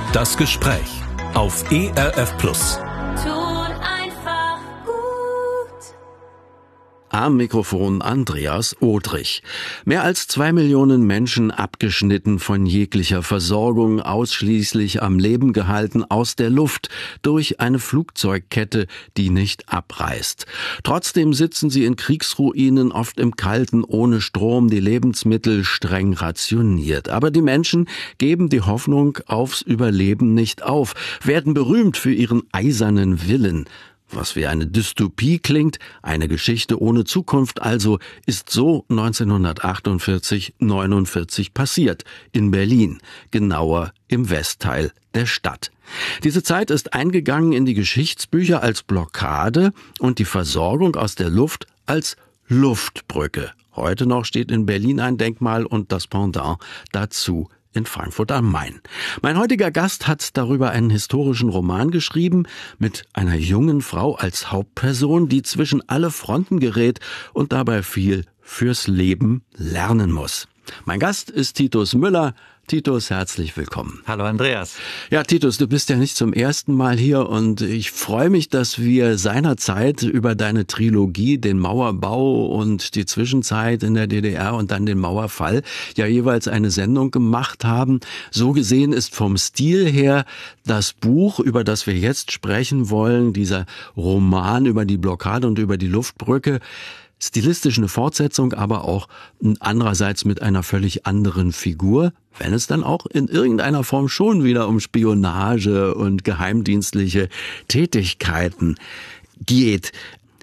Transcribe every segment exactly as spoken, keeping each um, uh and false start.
Das Gespräch auf E R F Plus. Am Mikrofon Andreas Odrich. Mehr als zwei Millionen Menschen abgeschnitten von jeglicher Versorgung, ausschließlich am Leben gehalten aus der Luft durch eine Flugzeugkette, die nicht abreißt. Trotzdem sitzen sie in Kriegsruinen, oft im Kalten, ohne Strom, die Lebensmittel streng rationiert. Aber die Menschen geben die Hoffnung aufs Überleben nicht auf, werden berühmt für ihren eisernen Willen. Was wie eine Dystopie klingt, eine Geschichte ohne Zukunft also, ist so neunzehnhundertachtundvierzig neunundvierzig passiert, in Berlin, genauer im Westteil der Stadt. Diese Zeit ist eingegangen in die Geschichtsbücher als Blockade und die Versorgung aus der Luft als Luftbrücke. Heute noch steht in Berlin ein Denkmal und das Pendant dazu in Frankfurt am Main. Mein heutiger Gast hat darüber einen historischen Roman geschrieben, mit einer jungen Frau als Hauptperson, die zwischen alle Fronten gerät und dabei viel fürs Leben lernen muss. Mein Gast ist Titus Müller. Titus, herzlich willkommen. Hallo Andreas. Ja, Titus, du bist ja nicht zum ersten Mal hier und ich freue mich, dass wir seinerzeit über deine Trilogie, den Mauerbau und die Zwischenzeit in der D D R und dann den Mauerfall, ja jeweils eine Sendung gemacht haben. So gesehen ist vom Stil her das Buch, über das wir jetzt sprechen wollen, dieser Roman über die Blockade und über die Luftbrücke, stilistisch eine Fortsetzung, aber auch andererseits mit einer völlig anderen Figur, wenn es dann auch in irgendeiner Form schon wieder um Spionage und geheimdienstliche Tätigkeiten geht.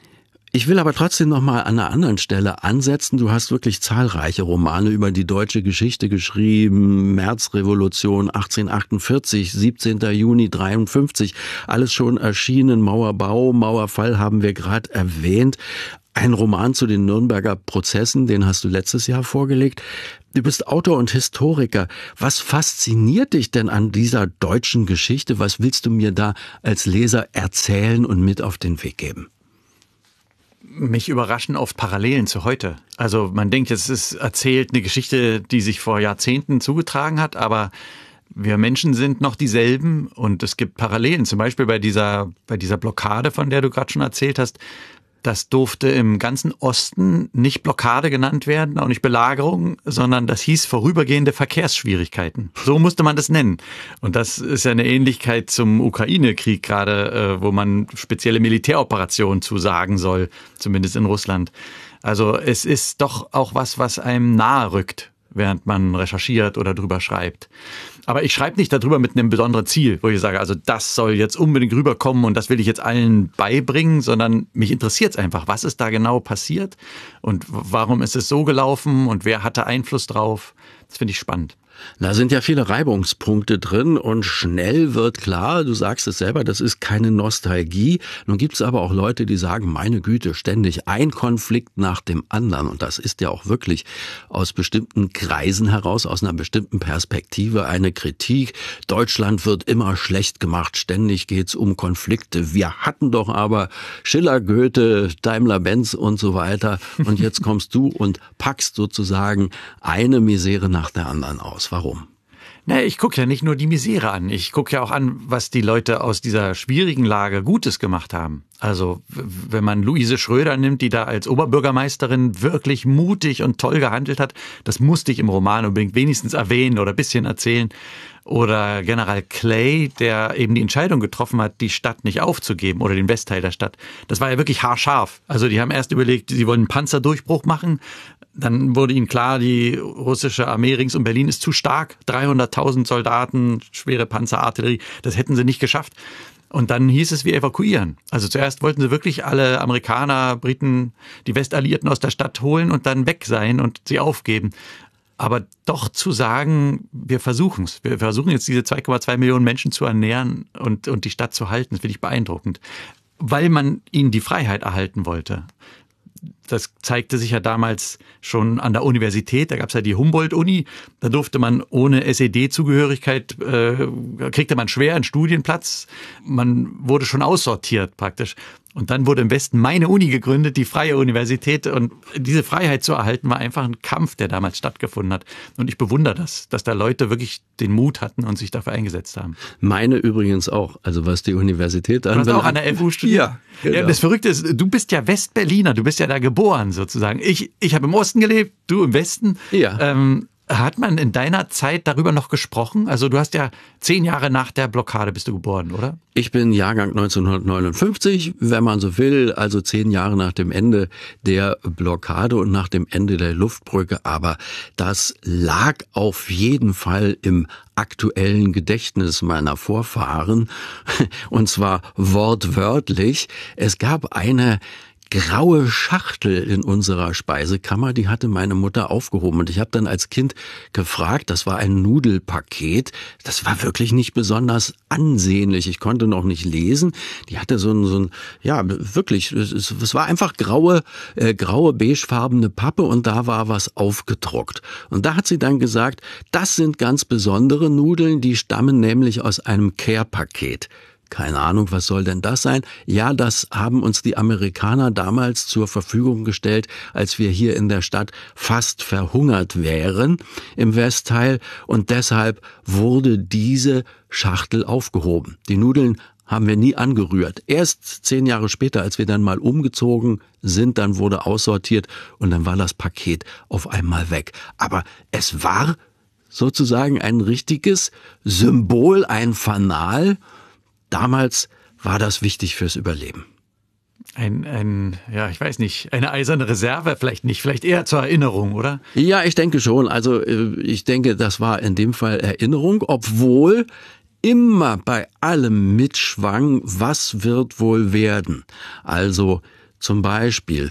Ich will aber trotzdem noch mal an einer anderen Stelle ansetzen. Du hast wirklich zahlreiche Romane über die deutsche Geschichte geschrieben. Märzrevolution achtzehnhundertachtundvierzig, siebzehnten Juni dreiundfünfzig, alles schon erschienen. Mauerbau, Mauerfall haben wir gerade erwähnt. Ein Roman zu den Nürnberger Prozessen, den hast du letztes Jahr vorgelegt. Du bist Autor und Historiker. Was fasziniert dich denn an dieser deutschen Geschichte? Was willst du mir da als Leser erzählen und mit auf den Weg geben? Mich überraschen oft Parallelen zu heute. Also man denkt, es ist erzählt eine Geschichte, die sich vor Jahrzehnten zugetragen hat, aber wir Menschen sind noch dieselben und es gibt Parallelen. Zum Beispiel bei dieser, bei dieser Blockade, von der du gerade schon erzählt hast. Das durfte im ganzen Osten nicht Blockade genannt werden, auch nicht Belagerung, sondern das hieß vorübergehende Verkehrsschwierigkeiten. So musste man das nennen. Und das ist ja eine Ähnlichkeit zum Ukraine-Krieg gerade, wo man spezielle Militäroperationen zu sagen soll, zumindest in Russland. Also es ist doch auch was, was einem nahe rückt, während man recherchiert oder drüber schreibt. Aber ich schreibe nicht darüber mit einem besonderen Ziel, wo ich sage, also das soll jetzt unbedingt rüberkommen und das will ich jetzt allen beibringen, sondern mich interessiert es einfach, was ist da genau passiert und warum ist es so gelaufen und wer hatte Einfluss drauf. Das finde ich spannend. Da sind ja viele Reibungspunkte drin und schnell wird klar, du sagst es selber, das ist keine Nostalgie. Nun gibt es aber auch Leute, die sagen, meine Güte, ständig ein Konflikt nach dem anderen. Und das ist ja auch wirklich aus bestimmten Kreisen heraus, aus einer bestimmten Perspektive eine Kritik. Deutschland wird immer schlecht gemacht, ständig geht's um Konflikte. Wir hatten doch aber Schiller, Goethe, Daimler-Benz und so weiter. Und jetzt kommst du und packst sozusagen eine Misere nach der anderen aus. Warum? Na, ich gucke ja nicht nur die Misere an. Ich gucke ja auch an, was die Leute aus dieser schwierigen Lage Gutes gemacht haben. Also wenn man Luise Schröder nimmt, die da als Oberbürgermeisterin wirklich mutig und toll gehandelt hat, das musste ich im Roman unbedingt wenigstens erwähnen oder ein bisschen erzählen. Oder General Clay, der eben die Entscheidung getroffen hat, die Stadt nicht aufzugeben oder den Westteil der Stadt. Das war ja wirklich haarscharf. Also die haben erst überlegt, sie wollen einen Panzerdurchbruch machen. Dann wurde ihnen klar, die russische Armee rings um Berlin ist zu stark. dreihunderttausend Soldaten, schwere Panzerartillerie, das hätten sie nicht geschafft. Und dann hieß es, wir evakuieren. Also zuerst wollten sie wirklich alle Amerikaner, Briten, die Westalliierten aus der Stadt holen und dann weg sein und sie aufgeben. Aber doch zu sagen, wir versuchen es. Wir versuchen jetzt diese zwei Komma zwei Millionen Menschen zu ernähren und, und die Stadt zu halten. Das finde ich beeindruckend. Weil man ihnen die Freiheit erhalten wollte. Das zeigte sich ja damals schon an der Universität. Da gab es ja die Humboldt-Uni. Da durfte man ohne S E D-Zugehörigkeit, äh, kriegte man schwer einen Studienplatz. Man wurde schon aussortiert praktisch. Und dann wurde im Westen meine Uni gegründet, die Freie Universität. Und diese Freiheit zu erhalten, war einfach ein Kampf, der damals stattgefunden hat. Und ich bewundere das, dass da Leute wirklich den Mut hatten und sich dafür eingesetzt haben. Meine übrigens auch, also was die Universität anbelangt. Du hast auch an der F U studiert? Ja, genau. Ja, das Verrückte ist, du bist ja Westberliner, du bist ja da geboren sozusagen. Ich, ich habe im Osten gelebt, du im Westen. Ja. Ähm, Hat man in deiner Zeit darüber noch gesprochen? Also du hast ja zehn Jahre nach der Blockade bist du geboren, oder? Ich bin Jahrgang neunzehnhundertneunundfünfzig, wenn man so will, also zehn Jahre nach dem Ende der Blockade und nach dem Ende der Luftbrücke. Aber das lag auf jeden Fall im aktuellen Gedächtnis meiner Vorfahren. Und zwar wortwörtlich. Es gab eine graue Schachtel in unserer Speisekammer, die hatte meine Mutter aufgehoben. Und ich habe dann als Kind gefragt, das war ein Nudelpaket, das war wirklich nicht besonders ansehnlich. Ich konnte noch nicht lesen. Die hatte so ein, so ein ja, wirklich, es, es war einfach graue, äh, graue, beigefarbene Pappe und da war was aufgedruckt. Und da hat sie dann gesagt, das sind ganz besondere Nudeln, die stammen nämlich aus einem Care-Paket. Keine Ahnung, was soll denn das sein? Ja, das haben uns die Amerikaner damals zur Verfügung gestellt, als wir hier in der Stadt fast verhungert wären im Westteil. Und deshalb wurde diese Schachtel aufgehoben. Die Nudeln haben wir nie angerührt. Erst zehn Jahre später, als wir dann mal umgezogen sind, dann wurde aussortiert und dann war das Paket auf einmal weg. Aber es war sozusagen ein richtiges Symbol, ein Fanal. Damals war das wichtig fürs Überleben. Ein, ein, ja, ich weiß nicht, eine eiserne Reserve vielleicht nicht, vielleicht eher zur Erinnerung, oder? Ja, ich denke schon. Also ich denke, das war in dem Fall Erinnerung, obwohl immer bei allem mitschwang, was wird wohl werden. Also zum Beispiel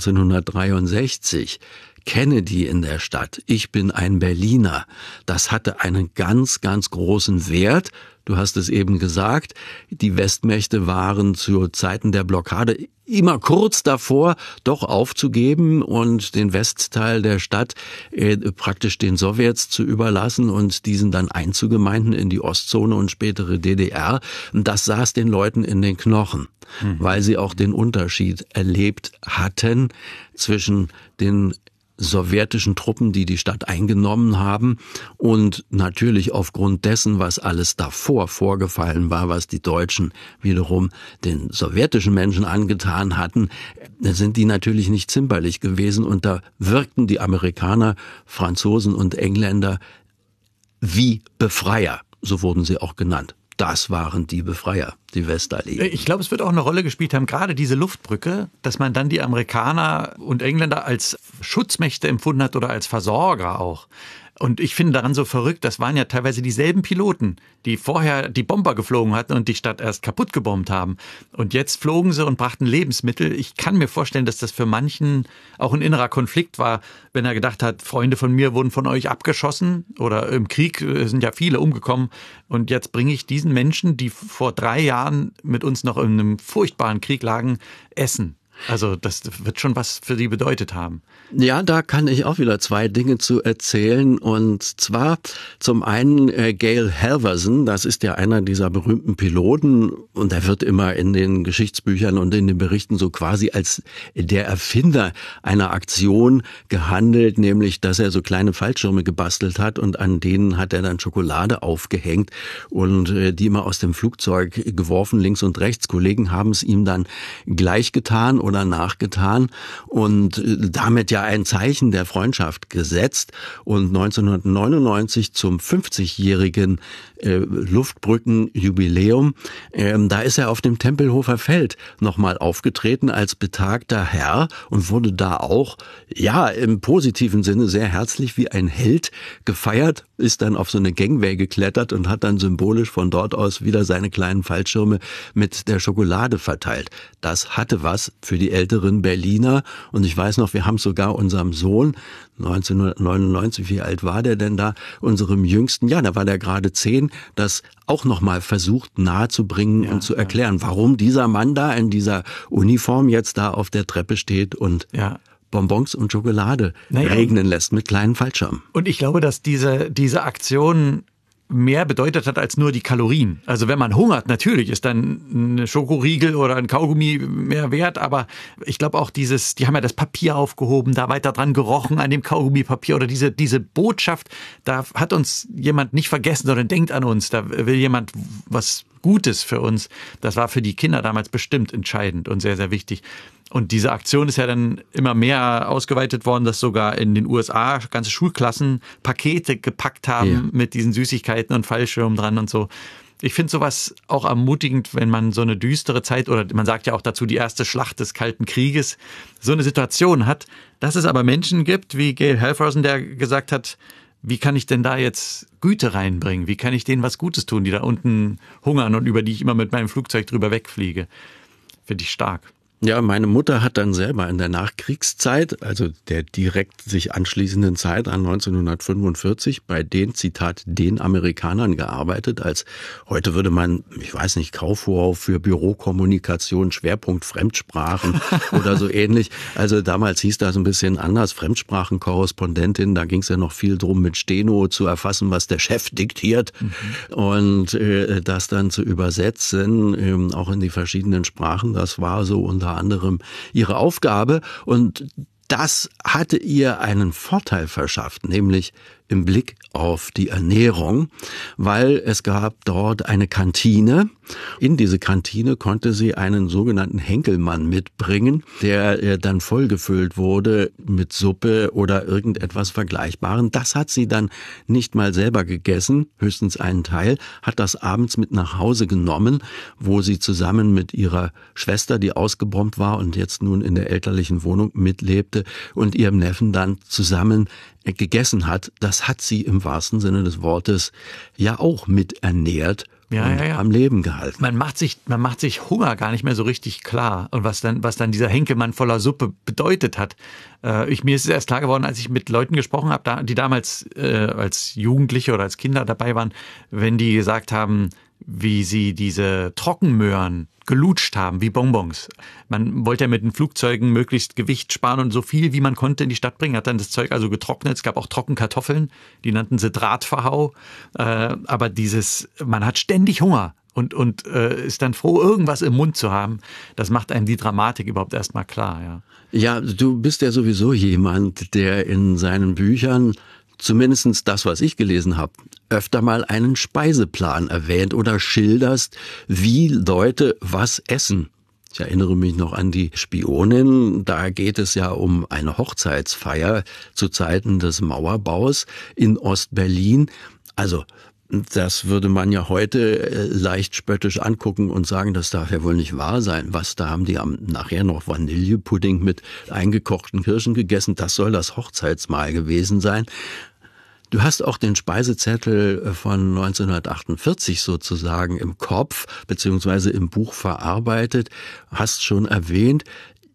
neunzehnhundertdreiundsechzig, Kennedy in der Stadt, ich bin ein Berliner. Das hatte einen ganz, ganz großen Wert. Du hast es eben gesagt, die Westmächte waren zu Zeiten der Blockade immer kurz davor, doch aufzugeben und den Westteil der Stadt äh, praktisch den Sowjets zu überlassen und diesen dann einzugemeinden in die Ostzone und spätere D D R. Und das saß den Leuten in den Knochen, mhm. weil sie auch den Unterschied erlebt hatten zwischen den sowjetischen Truppen, die die Stadt eingenommen haben und natürlich aufgrund dessen, was alles davor vorgefallen war, was die Deutschen wiederum den sowjetischen Menschen angetan hatten, sind die natürlich nicht zimperlich gewesen und da wirkten die Amerikaner, Franzosen und Engländer wie Befreier, so wurden sie auch genannt. Das waren die Befreier, die Westallee. Ich glaube, es wird auch eine Rolle gespielt haben, gerade diese Luftbrücke, dass man dann die Amerikaner und Engländer als Schutzmächte empfunden hat oder als Versorger auch. Und ich finde daran so verrückt, das waren ja teilweise dieselben Piloten, die vorher die Bomber geflogen hatten und die Stadt erst kaputt gebombt haben. Und jetzt flogen sie und brachten Lebensmittel. Ich kann mir vorstellen, dass das für manchen auch ein innerer Konflikt war, wenn er gedacht hat, Freunde von mir wurden von euch abgeschossen oder im Krieg sind ja viele umgekommen. Und jetzt bringe ich diesen Menschen, die vor drei Jahren mit uns noch in einem furchtbaren Krieg lagen, Essen. Also das wird schon was für sie bedeutet haben. Ja, da kann ich auch wieder zwei Dinge zu erzählen. Und zwar zum einen äh, Gail Halvorsen, das ist ja einer dieser berühmten Piloten und er wird immer in den Geschichtsbüchern und in den Berichten so quasi als der Erfinder einer Aktion gehandelt, nämlich dass er so kleine Fallschirme gebastelt hat und an denen hat er dann Schokolade aufgehängt und äh, die immer aus dem Flugzeug geworfen, links und rechts. Kollegen haben es ihm dann gleich getan oder nachgetan und damit ja ein Zeichen der Freundschaft gesetzt. Und neunzehnhundertneunundneunzig zum fünfzigjährigen äh, Luftbrückenjubiläum, äh, da ist er auf dem Tempelhofer Feld nochmal aufgetreten als betagter Herr und wurde da auch, ja, im positiven Sinne sehr herzlich wie ein Held gefeiert, ist dann auf so eine Gangway geklettert und hat dann symbolisch von dort aus wieder seine kleinen Fallschirme mit der Schokolade verteilt. Das hatte was für für die älteren Berliner. Und ich weiß noch, wir haben sogar unserem Sohn, neunzehnhundertneunundneunzig, wie alt war der denn da, unserem Jüngsten, ja, da war der gerade zehn, das auch nochmal versucht nahezubringen ja, und zu ja. erklären, warum dieser Mann da in dieser Uniform jetzt da auf der Treppe steht und ja. Bonbons und Schokolade naja. regnen lässt mit kleinen Fallschirmen. Und ich glaube, dass diese, diese Aktion mehr bedeutet hat als nur die Kalorien. Also wenn man hungert, natürlich ist dann ein Schokoriegel oder ein Kaugummi mehr wert, aber ich glaube auch dieses, die haben ja das Papier aufgehoben, da weiter dran gerochen an dem Kaugummipapier oder diese, diese Botschaft, da hat uns jemand nicht vergessen, sondern denkt an uns, da will jemand was Gutes für uns. Das war für die Kinder damals bestimmt entscheidend und sehr, sehr wichtig. Und diese Aktion ist ja dann immer mehr ausgeweitet worden, dass sogar in den U S A ganze Schulklassen Pakete gepackt haben ja. mit diesen Süßigkeiten und Fallschirmen dran und so. Ich finde sowas auch ermutigend, wenn man so eine düstere Zeit, oder man sagt ja auch dazu die erste Schlacht des Kalten Krieges, so eine Situation hat, dass es aber Menschen gibt, wie Gail Halvorsen, der gesagt hat, wie kann ich denn da jetzt Güte reinbringen? Wie kann ich denen was Gutes tun, die da unten hungern und über die ich immer mit meinem Flugzeug drüber wegfliege? Finde ich stark. Ja, meine Mutter hat dann selber in der Nachkriegszeit, also der direkt sich anschließenden Zeit an neunzehnhundertfünfundvierzig, bei den, Zitat, den Amerikanern gearbeitet, als heute würde man, ich weiß nicht, Kauffrau für Bürokommunikation, Schwerpunkt Fremdsprachen oder so ähnlich. Also damals hieß das ein bisschen anders, Fremdsprachenkorrespondentin, da ging es ja noch viel drum, mit Steno zu erfassen, was der Chef diktiert mhm. und äh, das dann zu übersetzen, äh, auch in die verschiedenen Sprachen. Das war so unter anderem ihre Aufgabe und das hatte ihr einen Vorteil verschafft, nämlich im Blick auf die Ernährung, weil es gab dort eine Kantine. In diese Kantine konnte sie einen sogenannten Henkelmann mitbringen, der dann vollgefüllt wurde mit Suppe oder irgendetwas Vergleichbarem. Das hat sie dann nicht mal selber gegessen, höchstens einen Teil, hat das abends mit nach Hause genommen, wo sie zusammen mit ihrer Schwester, die ausgebombt war und jetzt nun in der elterlichen Wohnung mitlebte, und ihrem Neffen dann zusammen gegessen hat. Das hat sie im wahrsten Sinne des Wortes ja auch mit ernährt ja, und ja, ja. am Leben gehalten. Man macht sich, man macht sich Hunger gar nicht mehr so richtig klar und was dann, was dann dieser Henkelmann voller Suppe bedeutet hat. Äh, ich, mir ist es erst klar geworden, als ich mit Leuten gesprochen habe, da, die damals äh, als Jugendliche oder als Kinder dabei waren, wenn die gesagt haben, wie sie diese Trockenmöhren gelutscht haben, wie Bonbons. Man wollte ja mit den Flugzeugen möglichst Gewicht sparen und so viel, wie man konnte, in die Stadt bringen. Hat dann das Zeug also getrocknet. Es gab auch Trockenkartoffeln, die nannten sie Drahtverhau. Äh, aber dieses, man hat ständig Hunger und, und äh, ist dann froh, irgendwas im Mund zu haben. Das macht einem die Dramatik überhaupt erstmal klar. Ja. Ja, du bist ja sowieso jemand, der in seinen Büchern, zumindest das, was ich gelesen habe, öfter mal einen Speiseplan erwähnt oder schilderst, wie Leute was essen. Ich erinnere mich noch an die Spionin, da geht es ja um eine Hochzeitsfeier zu Zeiten des Mauerbaus in Ostberlin. Also das würde man ja heute leicht spöttisch angucken und sagen, das darf ja wohl nicht wahr sein. Was, da haben die am, nachher noch Vanillepudding mit eingekochten Kirschen gegessen. Das soll das Hochzeitsmahl gewesen sein. Du hast auch den Speisezettel von neunzehnhundertachtundvierzig sozusagen im Kopf beziehungsweise im Buch verarbeitet, hast schon erwähnt.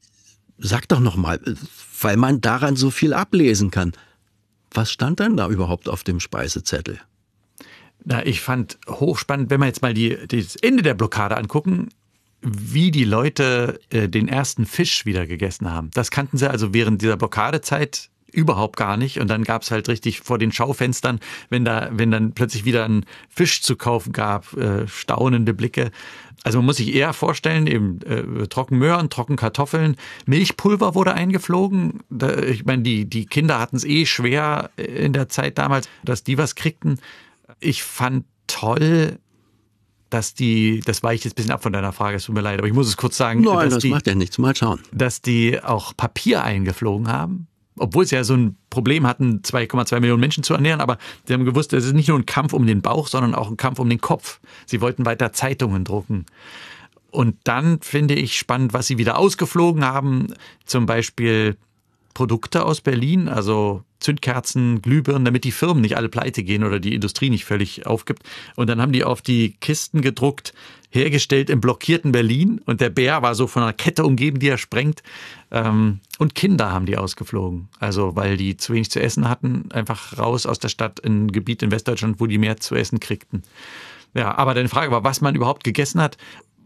Sag doch noch mal, weil man daran so viel ablesen kann. Was stand denn da überhaupt auf dem Speisezettel? Na, ich fand hochspannend, wenn wir jetzt mal die, das Ende der Blockade angucken, wie die Leute äh, den ersten Fisch wieder gegessen haben. Das kannten sie also während dieser Blockadezeit überhaupt gar nicht. Und dann gab es halt richtig vor den Schaufenstern, wenn da, wenn dann plötzlich wieder ein Fisch zu kaufen gab, äh, staunende Blicke. Also man muss sich eher vorstellen, eben äh, Trockenmöhren, Trockenkartoffeln, Milchpulver wurde eingeflogen. Da, ich meine, die, die Kinder hatten es eh schwer in der Zeit damals, dass die was kriegten. Ich fand toll, dass die, das weicht jetzt ein bisschen ab von deiner Frage, es tut mir leid, aber ich muss es kurz sagen. Nein, dass das die, macht ja nichts, mal schauen. Dass die auch Papier eingeflogen haben. Obwohl sie ja so ein Problem hatten, zwei Komma zwei Millionen Menschen zu ernähren, aber sie haben gewusst, es ist nicht nur ein Kampf um den Bauch, sondern auch ein Kampf um den Kopf. Sie wollten weiter Zeitungen drucken. Und dann finde ich spannend, was sie wieder ausgeflogen haben, zum Beispiel Produkte aus Berlin, also Zündkerzen, Glühbirnen, damit die Firmen nicht alle pleite gehen oder die Industrie nicht völlig aufgibt. Und dann haben die auf die Kisten gedruckt, hergestellt im blockierten Berlin. Und der Bär war so von einer Kette umgeben, die er sprengt. Und Kinder haben die ausgeflogen. Also weil die zu wenig zu essen hatten, einfach raus aus der Stadt in ein Gebiet in Westdeutschland, wo die mehr zu essen kriegten. Ja, aber deine Frage war, was man überhaupt gegessen hat.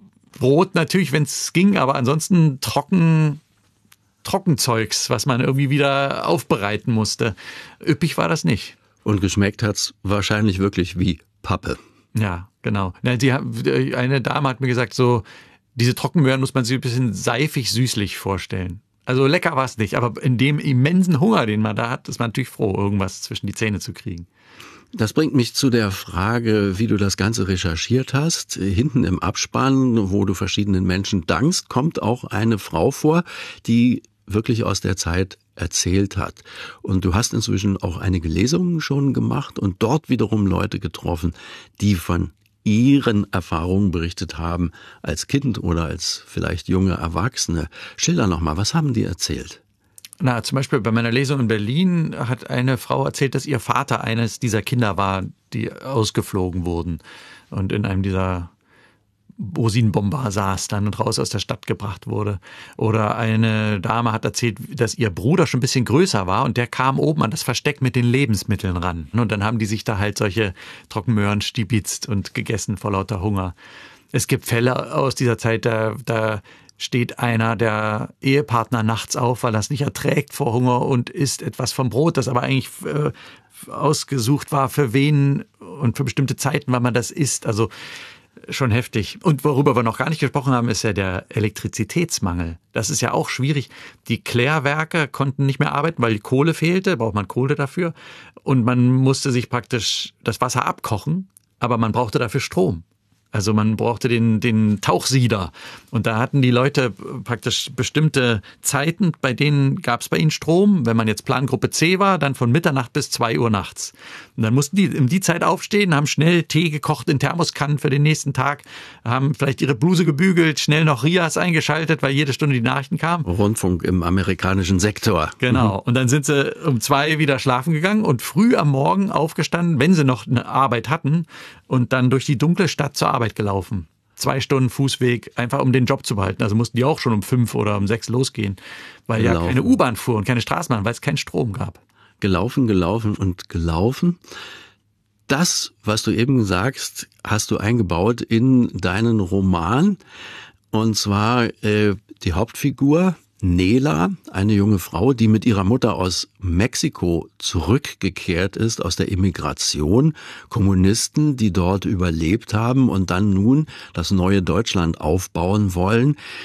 Brot natürlich, wenn es ging, aber ansonsten trocken... Trockenzeugs, was man irgendwie wieder aufbereiten musste. Üppig war das nicht. Und geschmeckt hat's wahrscheinlich wirklich wie Pappe. Ja, genau. Die, eine Dame hat mir gesagt, so diese Trockenmöhren muss man sich ein bisschen seifig-süßlich vorstellen. Also lecker war es nicht, aber in dem immensen Hunger, den man da hat, ist man natürlich froh, irgendwas zwischen die Zähne zu kriegen. Das bringt mich zu der Frage, wie du das Ganze recherchiert hast. Hinten im Abspann, wo du verschiedenen Menschen dankst, kommt auch eine Frau vor, die wirklich aus der Zeit erzählt hat. Und du hast inzwischen auch einige Lesungen schon gemacht und dort wiederum Leute getroffen, die von ihren Erfahrungen berichtet haben, als Kind oder als vielleicht junge Erwachsene. Schilder nochmal, was haben die erzählt? Na, zum Beispiel bei meiner Lesung in Berlin hat eine Frau erzählt, dass ihr Vater eines dieser Kinder war, die ausgeflogen wurden und in einem dieser Rosinenbomber saß dann und raus aus der Stadt gebracht wurde. Oder eine Dame hat erzählt, dass ihr Bruder schon ein bisschen größer war und der kam oben an das Versteck mit den Lebensmitteln ran. Und dann haben die sich da halt solche Trockenmöhren stibitzt und gegessen vor lauter Hunger. Es gibt Fälle aus dieser Zeit, da, da steht einer der Ehepartner nachts auf, weil er es nicht erträgt vor Hunger und isst etwas vom Brot, das aber eigentlich äh, ausgesucht war für wen und für bestimmte Zeiten, wann man das isst. Also schon heftig. Und worüber wir noch gar nicht gesprochen haben, ist ja der Elektrizitätsmangel. Das ist ja auch schwierig. Die Klärwerke konnten nicht mehr arbeiten, weil die Kohle fehlte, braucht man Kohle dafür. Und man musste sich praktisch das Wasser abkochen, aber man brauchte dafür Strom. Also man brauchte den, den Tauchsieder. Und da hatten die Leute praktisch bestimmte Zeiten, bei denen gab es bei ihnen Strom. Wenn man jetzt Plangruppe C war, dann von Mitternacht bis zwei Uhr nachts. Und dann mussten die um die Zeit aufstehen, haben schnell Tee gekocht in Thermoskannen für den nächsten Tag, haben vielleicht ihre Bluse gebügelt, schnell noch Rias eingeschaltet, weil jede Stunde die Nachrichten kamen. Rundfunk im amerikanischen Sektor. Genau. Und dann sind sie um zwei wieder schlafen gegangen und früh am Morgen aufgestanden, wenn sie noch eine Arbeit hatten, und dann durch die dunkle Stadt zur Arbeit gelaufen. Zwei Stunden Fußweg, einfach um den Job zu behalten. Also mussten die auch schon um fünf oder um sechs losgehen, weil gelaufen. Ja keine U-Bahn fuhr und keine Straßenbahn, weil es keinen Strom gab. Gelaufen, gelaufen und gelaufen. Das, was du eben sagst, hast du eingebaut in deinen Roman. Und zwar äh, die Hauptfigur Nela, eine junge Frau, die mit ihrer Mutter aus Mexiko zurückgekehrt ist, aus der Immigration, Kommunisten, die dort überlebt haben und dann nun das neue Deutschland aufbauen wollen.